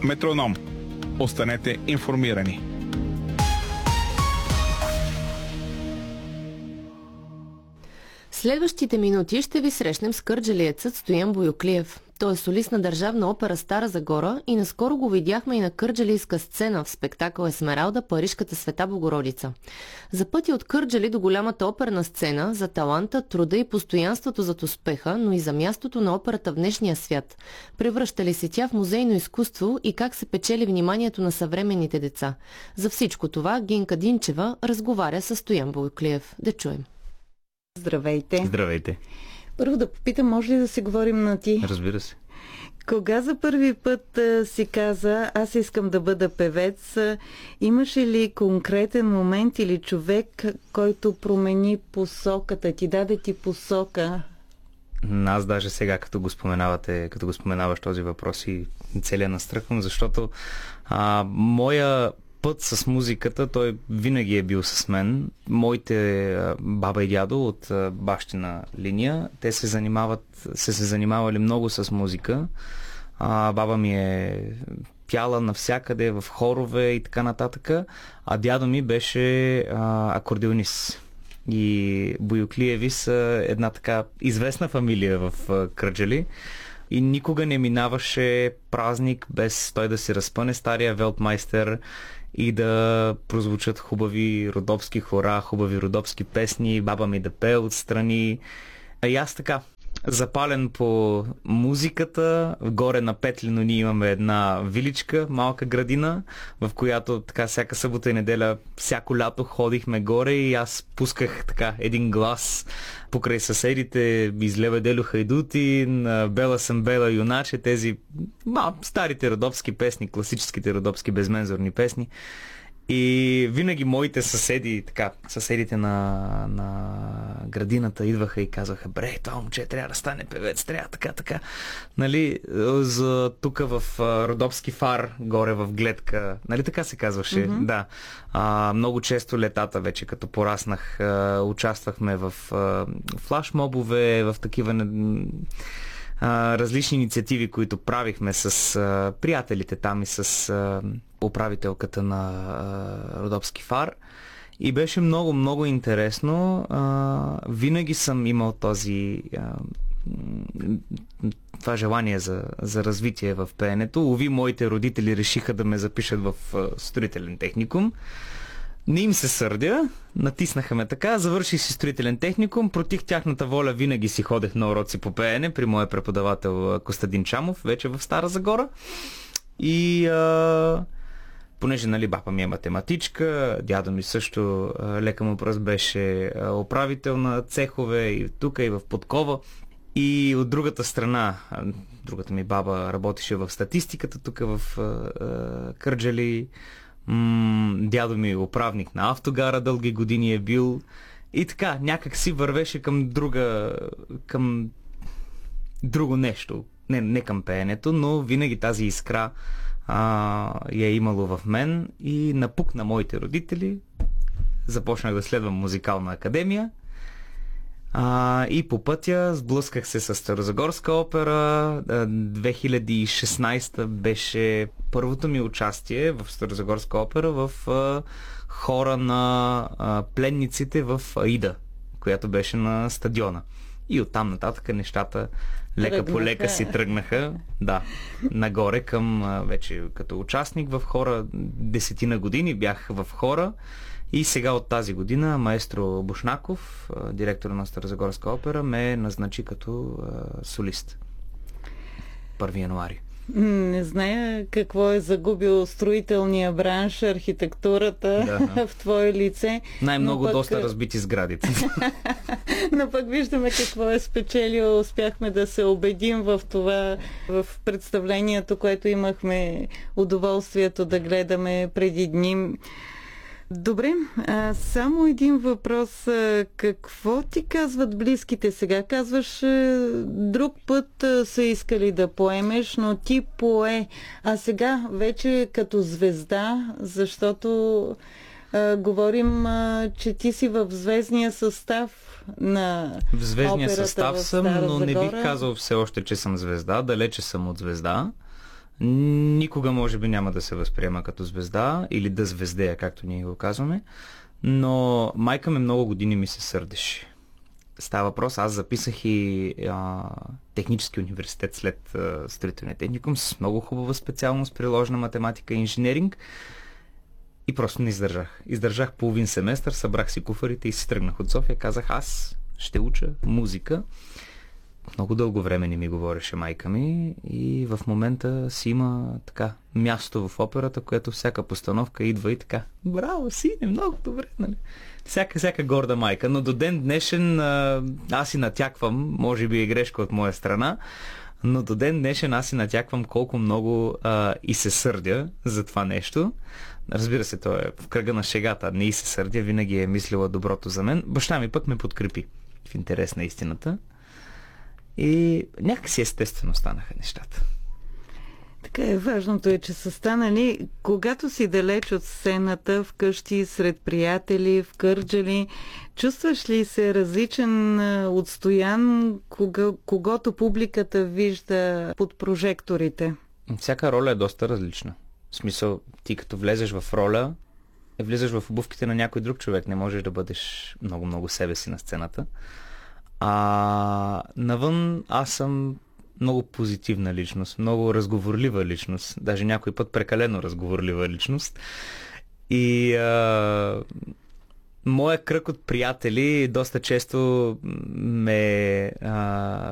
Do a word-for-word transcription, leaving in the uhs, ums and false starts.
Метроном. Останете информирани. Следващите минути ще ви срещнем с кърджалиецът Стоян Боюклиев. Той е солист на Държавна опера Стара Загора и наскоро го видяхме и на кърджалийска сцена в спектакъл Есмералда, Парижката Света Богородица. За пътя от Кърджали до голямата оперна сцена, за таланта, труда и постоянството зад успеха, но и за мястото на операта в днешния свят. Превръща ли се тя в музейно изкуство и как се печели вниманието на съвременните деца? За всичко това Гинка Динчева разговаря с Стоян Боюклиев. Да чуем. Здравейте. Здравейте. Първо да попитам, може ли да си говорим на ти? Разбира се. Кога за първи път а, си каза, аз искам да бъда певец, а, имаше ли конкретен момент или човек, който промени посоката, ти даде ти посока? Аз даже сега, като го споменавате, като го споменаваш този въпрос и целия настръхвам, защото а, моя път с музиката, той винаги е бил с мен. Моите а, баба и дядо от а, бащина линия, те се занимават, се се занимавали много с музика. А, баба ми е пяла навсякъде, в хорове и така нататък, а дядо ми беше а, акордеонист. И Боюклиеви са една така известна фамилия в а, Кърджали. И никога не минаваше празник без той да се разпъне стария велтмайстер и да прозвучат хубави родопски хора, хубави родопски песни, баба ми да пее отстрани. А и аз така, запален по музиката, горе на Петлино ние имаме една виличка, малка градина, в която така всяка събота и неделя, всяко лято ходихме горе и аз пусках така един глас покрай съседите, излева Делю Хайдутин, Бела съм бела юначе, тези ма, старите родопски песни, класическите родопски безмензорни песни. И винаги моите съседи, така, съседите на, на градината идваха и казваха: бре, това момче трябва да стане певец, трябва така, така. Нали, за тук в Родопски фар, горе в Гледка, нали така се казваше? Mm-hmm. Да. А, много често летата вече, като пораснах, а, участвахме в а, флашмобове, в такива а, различни инициативи, които правихме с а, приятелите там и с а, управителката на а, Родопски фар. И беше много, много интересно. А, винаги съм имал този а, това желание за, за развитие в пеенето. Уви, моите родители решиха да ме запишат в а, строителен техникум. Не им се сърдя, натиснаха ме така, завърших си строителен техникум, против тяхната воля винаги си ходех на уроци по пеене при моя преподавател Костадин Чамов, вече в Стара Загора. И а, понеже, нали, баба ми е математичка, дядо ми също, а, лека му пръст, беше а, управител на цехове и тук, и в Подкова. И от другата страна, а, другата ми баба работеше в статистиката тук в а, а, Кърджали. М- дядо ми е управник на автогара, дълги години е бил. И така, някак си вървеше към друга, към друго нещо. Не, не към пеенето, но винаги тази искра а, я е имало в мен и напукна моите родители. Започнах да следвам музикална академия. А, и по пътя сблъсках се с Старозагорска опера. две хиляди и шестнадесета беше първото ми участие в Старозагорска опера в а, хора на а, пленниците в Аида, която беше на стадиона. И оттам нататък нещата лека тръгнаха. По лека си тръгнаха, да, нагоре към а, вече като участник в хора. Десетина години бях в хора. И сега от тази година маестро Бушнаков, директор на Старозагорска опера, ме назначи като а, солист. първи януари. Не зная какво е загубил строителния бранш, архитектурата да. В твое лице. Най-много пък... доста разбити сградите. Но пък виждаме какво е спечелил. Успяхме да се убедим в това, в представлението, което имахме удоволствието да гледаме преди дни. Добре, а, само един въпрос. Какво ти казват близките сега? Казваш, друг път са искали да поемеш, но ти пое. А сега вече като звезда, защото а, говорим, а, че ти си в звездния състав на в звездния операта състав в съм, Стара но не Загора. бих казал все още, че съм звезда. Далече съм от звезда. Никога може би няма да се възприема като звезда или да звездея, както ние го казваме, но майка ме много години ми се сърдеше. Става въпрос, аз записах и а, технически университет след а, строителния техникум с много хубава специалност, приложна математика и инженеринг и просто не издържах. Издържах половин семестър, събрах си куфарите и си тръгнах от София. Казах, аз ще уча музика. Много дълго време не ми говореше майка ми и в момента си има така място в операта, което всяка постановка идва и така, браво, сине, много добре, нали? Всяка, всяка горда майка, но до ден днешен а, аз си натяквам, може би е грешка от моя страна, но до ден днешен аз си натяквам колко много а, и се сърдя за това нещо. Разбира се, то е в кръга на шегата, не и се сърдя, винаги е мислила доброто за мен. Баща ми пък ме подкрепи в интерес на истината. И някакси естествено станаха нещата. Така е, важното е, че са станали, когато си далеч от сцената, вкъщи, сред приятели, в Кърджали, чувстваш ли се различен от Стоян, кога, когато публиката вижда под прожекторите? Всяка роля е доста различна. В смисъл, ти като влезеш в роля, влизаш в обувките на някой друг човек, не можеш да бъдеш много-много себе си на сцената. А навън аз съм много позитивна личност, много разговорлива личност, даже някой път прекалено разговорлива личност. И а, моя кръг от приятели доста често ме а,